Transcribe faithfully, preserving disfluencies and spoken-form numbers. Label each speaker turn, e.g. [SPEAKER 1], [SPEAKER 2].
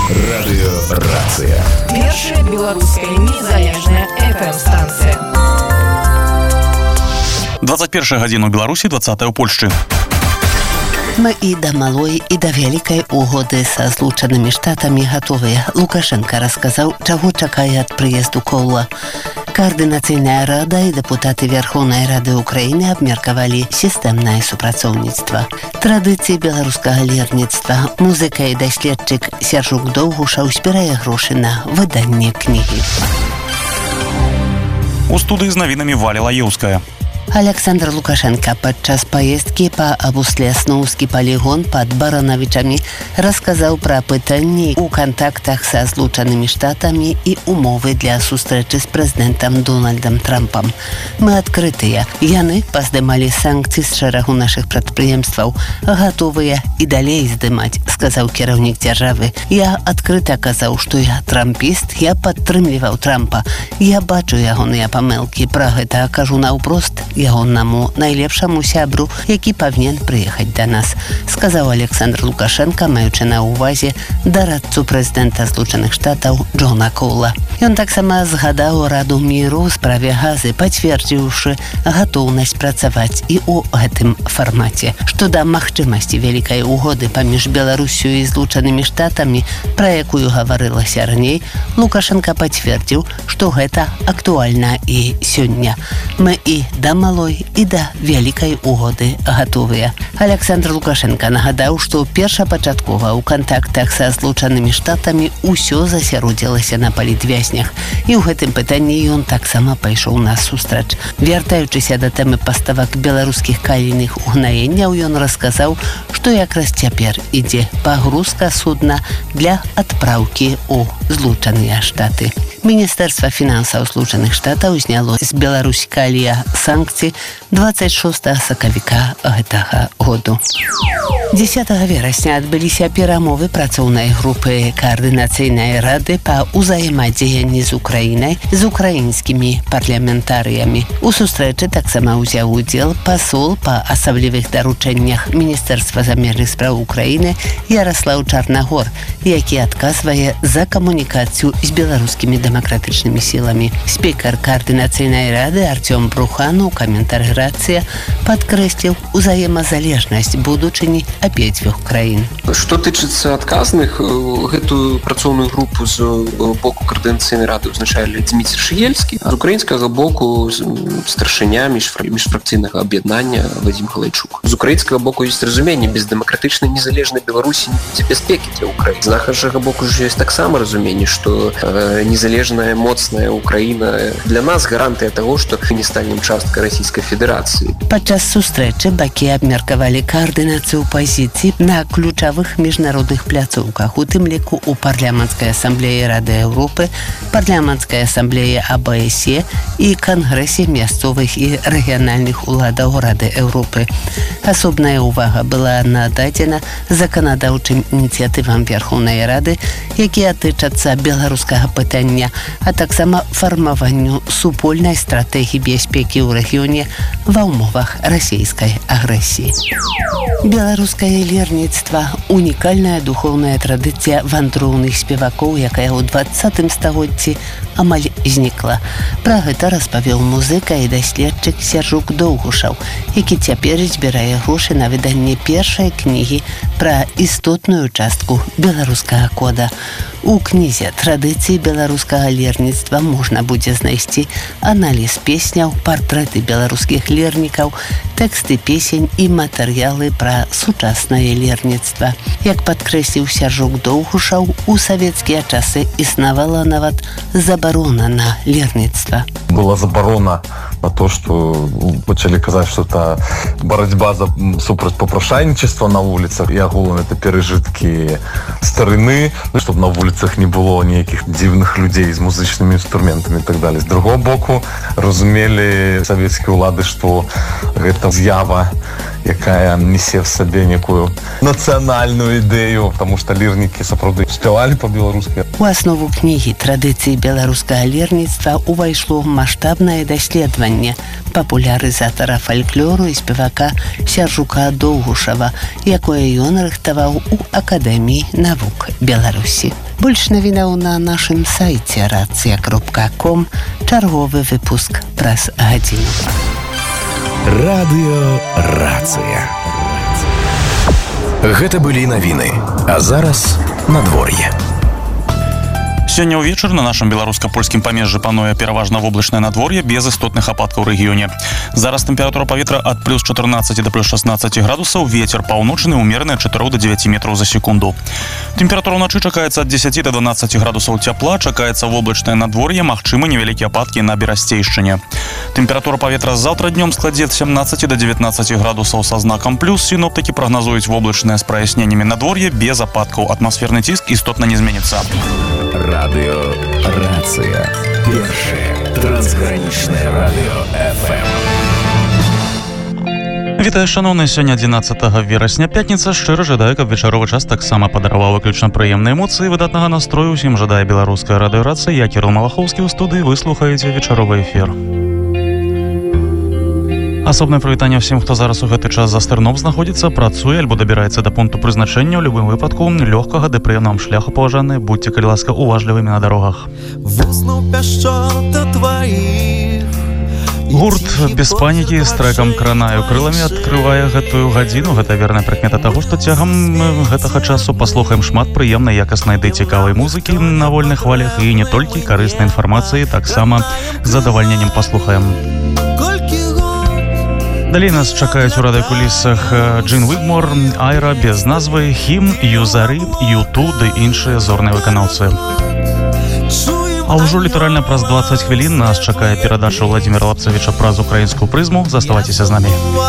[SPEAKER 1] Радыёрацыя.
[SPEAKER 2] Першая беларуская незалежная эф эм-станцыя.
[SPEAKER 3] двадцать первая гадзіна ў Беларусі, двадцатая ў Польшчы.
[SPEAKER 4] Мы і да малой, і да вялікай угоды са Злучанымі Штатамі гатовыя. Лукашенка расказаў, чаго чакае ад прыезду Коўла. Координацыйная рада і дэпутаты Верховнай Рады Украіны абмеркавалі сістэмнае супрацоўніцтва. Традыцыі беларускага лірніцтва. Музыка і даследчык Сяржук Доўгушаў збірае грошы на выданне кнігі.
[SPEAKER 3] У студыі з навінамі Валя Лаеўская.
[SPEAKER 4] Александр Лукашенко падчас паездкі па Абусле-Сноўскі палігон пад Баранавічамі расказаў пра пытанні ў кантактах са Злучанымі Штатамі і умовы для сустрэчы з прэзідэнтам Дональдам Трампам. Мы адкрытыя. Яны паздымалі санкцыі з шэрагу нашых прадпрыемстваў. Гатовыя і далей здымаць, сказаў кіраўнік дзяржавы. Я адкрыта казаў, што я трампіст, я падтрымліваў Трампа. Я бачу ягоныя памылкі. Пра гэта кажу наўпрост ягоннаму найлепшаму сябру, які павінен прыехаць да нас, сказаў Александр Лукашенко, маючы на ўвазе дарадцу прэзідэнта Злучаных Штатаў Джона Коўла. Ён таксама згадаў Раду міру ў справе газы, пацвердзіўшы гатоўнасць працаваць і ў гэтым фармаце. Што да магчымасці вялікай угоды паміж Беларусю і Злучанымі Штатамі, пра якую гаварылася раней, Лукашенко пацвердзіў, што гэта актуальна і сёння. Мы і да малой і да вялікай угоды гатовыя. Александр Лукашенко нагадаў, што першапачаткова ў кантактах са Злучанымі Штатамі ўсё засяродзілася на палітвязнях. І ў гэтым пытанні ён таксама пайшоў насустрач. Вяртаючыся да тэмы паставак беларускіх калійных угнаенняў, ён расказаў, што якраз цяпер ідзе пагрузка судна для адпраўкі ў Злучаныя Штаты. Міністэрства фінансаў Злучаных Штатаў зняло з Беларусі калія санкцыі двадцать шостага сакавіка гэтага году. дзесятага верасня адбыліся перамовы працоўнай групы Координацыйнай рады па ўзаемадзеянні з Украінай з украінскімі парламентарыямі. У сустрэчы таксама ўзяў удзел пасол па асаблівых даручэннях Міністэрства замежных спраў Украіны Яраслаў Чарнагор, які адказвае за камунікацыю з беларускімі дэмакратычнымі сіламі. Спікер Координацыйнай рады Артём Брухан у каментары «Рацыя» падкрэсліў узаемазалежнасць будучыні абедзвюх краін.
[SPEAKER 5] Што тычыцца адказных, гэтую працоўную групу з боку Координацыйнай рады ўзначалі Дзміцір Шыельскі, а з украінскага боку старшыня міжфракцыйнага аб'яднання Вадзім Галайчук. З украінскага боку ёсць разуменне, без дэмакратычнай незалежнай Беларусі не будзе бяспекі для Украіны. З нашага боку ж ёсць таксама разуменне, што незалежная, моцная Украіна для нас гарантыя таго, што мы не станем часткай Расійскай Федэрацыі.
[SPEAKER 4] Падчас сустрэчы бакі абмеркавалі каардынацыю пазіцый на ключавых міжнародных пляцоўках, у тым ліку ў парламенцкай асамблеі Рады Еўропы, парламенцкай асамблеі а бэ эс е і кангрэсе мясцовых і рэгіянальных уладаў Рады Еўропы. Асобная ўвага была нададзена заканадаўчым ініцыятывам Верховнай Рады, якія тычацца беларускага пытання, а таксама фармаванню супольнай стратэгіі бяспекі ў рэгіёне ва ўмовах расійскай агрэсіі. Беларускае лірніцтва – унікальная духоўная традыцыя вандроўных спевакоў, якая ў двадцатым стагоддзі амаль знікла. Пра гэта распавёў музыка і даследчык Сяржук Доўгушаў, які цяпер збірае грошы на выданне першай кнігі пра істотную частку беларускага кода. У кнізе «Традыцыі беларускага лірніцтва» можна будзе знайсці аналіз песняў, партрэты беларускіх лірнікаў, тэксты песень і матэрыялы пра сучаснае лірніцтва. Як падкрэсліў Сяржук Доўгушаў, у савецкія часы існавала нават забарона на лірніцтва.
[SPEAKER 6] Была забарона на то, что пачалі казаць, что это барацьба за супраць папрашайнічества на вуліцах, і агулам это перажыткі старыны, чтобы на вуліцах не было нейкіх дзіўных людзей з музычнымі інструментамі і так далее. З другого боку, разумелі савецкія ўлады, што гэта з'ява якая несе в сабе некую нацыянальную ідэю, потому что лірнікі сапраўды спявалі па-беларуску.
[SPEAKER 4] У аснову кнігі традыцыі беларускага лірніцтва увайшло маштабнае даследаванне папулярызатара фальклору і спевака Сяржука Доўгушава, якое ён рыхтаваў у Акадэміі навук Беларусі. Больш навінаў на нашым сайце рацыя кропка ком. Чарговы выпуск праз гадзіну.
[SPEAKER 1] Радыё Рацыя. Гэта былі навіны, а зараз надвор'е.
[SPEAKER 3] Сёння ўвечары на нашым беларуска-польскім памежжы пануе пераважна воблачнае надвор'е без істотных ападкаў у рэгіёне. Зараз тэмпература паветра ад плюс чатырнаццаці да плюс шаснаццаці градусаў, вецер паўночны ўмераны ад чатырох да дзевяці метраў за секунду. Тэмпература ўначы чакаецца ад дзесяці да дванаццаці градусаў цяпла, чакаецца воблачнае надвор'е, магчымы невялікія ападкі на Берасцейшчыне. Тэмпература паветра заўтра днём складзе ад сямнаццаці да дзевятнаццаці градусаў са знакам плюс. Сіноптыкі прагназуюць воблачнае з праясненнямі надвор'е без ападкаў. Атмасферны ціск істотна не зменіцца.
[SPEAKER 1] Радыё Рацыя. Першае трансгранічнае радыё эф эм.
[SPEAKER 3] Вітаю, шановныя, сёння адзінаццатага верасня, пятніца. Шчыра жадаю, каб вечаровы час таксама падараваў выключна прыемныя эмоцыі, выдатнага настрою. Усім жадае беларуская радыёрацыя. Я Кірыл Малахоўскі ў студыі. Вы слухаеце вечаровы эфір. Асобнае прывітанне ўсім, хто зараз у гэты час за стырном знаходзіцца, працуе альбо дабіраецца да пункту прызначэння. У любым выпадку лёгкага ды прыемнага шляху, паважаныя. Будьце, калі ласка, уважлівымі на дарогах. Гурт без панікі з трэкам «Кранаю крыламі» адкрывае гэтую гадзіну. Гэта верная прыкмета таго, што цягам гэтага часу паслухаем шмат прыемнай, якаснай ды цікавай музыкі на вольных хвалях і не толькі карыснай інфармацыі, таксама з задавальненнем паслухаем. Далей нас чакаюць у радыёкулісах Джин Уигмор, Айра без назвы, Хім, Юзары, Юту ды іншыя зорныя выканаўцы. А ўжо літаральна праз дваццаць хвілін нас чакае перадача Владзіміра Лапцавіча праз украінскую прызму. Заставайцеся з намі.